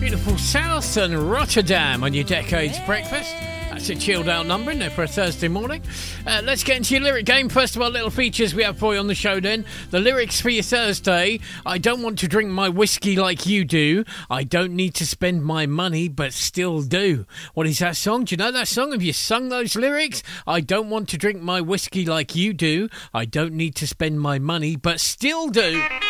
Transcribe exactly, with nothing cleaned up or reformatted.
Beautiful South and Rotterdam on your Decades Breakfast. That's a chilled out number, isn't it, for a Thursday morning? Uh, let's get into your lyric game. First of all, little features we have for you on the show then. The lyrics for your Thursday. I don't want to drink my whiskey like you do. I don't need to spend my money, but still do. What is that song? Do you know that song? Have you sung those lyrics? I don't want to drink my whiskey like you do. I don't need to spend my money, but still do.